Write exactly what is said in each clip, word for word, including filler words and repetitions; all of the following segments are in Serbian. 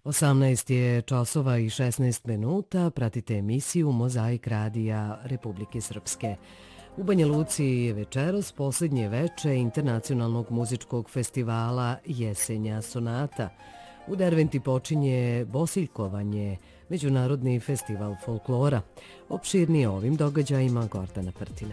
osamnaest je časova i šesnaest minuta, pratite emisiju Mozaik radija Republike Srpske. U Banja Luci je večeras posljednje veče Internacionalnog muzičkog festivala Jesenja sonata. U Derventi počinje Bosiljkovanje, međunarodni festival folklora. Opširnije ovim događajima Gordana Prtina.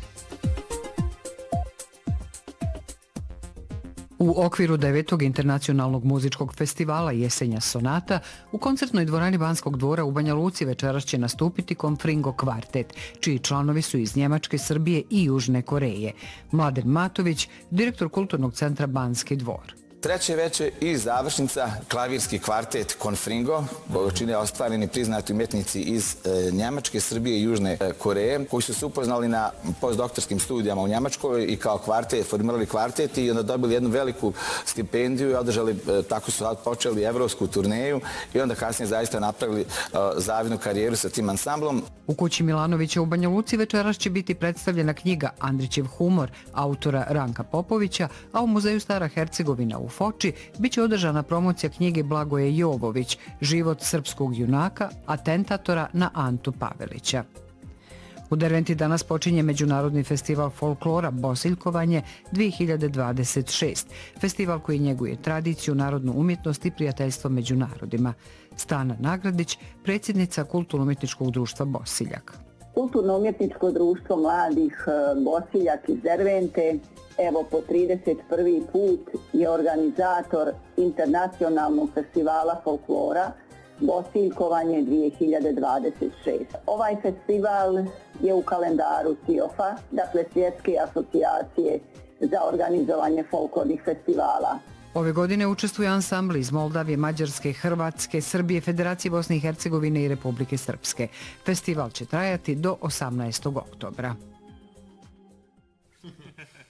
U okviru devetog Internacionalnog muzičkog festivala Jesenja sonata u koncertnoj dvorani Banskog dvora u Banja Luci večeras će nastupiti Confringo kvartet, čiji članovi su iz Njemačke, Srbije i Južne Koreje. Mladen Matović, direktor Kulturnog centra Banski dvor. Treće veče i završnica, klavirski kvartet Confringo, koju čine ostvareni priznati umjetnici iz e, Njemačke, Srbije i Južne e, Koreje, koji su se upoznali na postdoktorskim studijama u Njemačkoj i kao kvartet, formirali kvartet i onda dobili jednu veliku stipendiju i održali, e, tako su počeli evropsku turneju i onda kasnije zaista napravili e, zavidnu karijeru sa tim ansamblom. U kući Milanovića u Banja Luci večeras će biti predstavljena knjiga Andrićev humor autora Ranka Popovića, a u Muzeju Stara Hercegovina u Foči biće održana promocija knjige Blagoje Jovović, Život srpskog junaka, atentatora na Antu Pavelića. U Derventi danas počinje Međunarodni festival folklora Bosiljkovanje dvije hiljade dvadeset šest, festival koji njeguje tradiciju, narodnu umjetnost i prijateljstvo među narodima. Stana Nagradić, predsjednica Kulturno-umjetničkog društva Bosiljak. Kulturno-umjetničko društvo mladih Bosiljak iz Dervente evo po trideset prvi put je organizator Internacionalnog festivala folklora Bosiljkovanje dvije hiljade dvadeset šest. Ovaj festival je u kalendaru S I O F-a, dakle Svjetske asocijacije za organizovanje folklornih festivala. Ove godine učestvuju ansambli iz Moldavije, Mađarske, Hrvatske, Srbije, Federacije Bosne i Hercegovine i Republike Srpske. Festival će trajati do osamnaestog oktobra.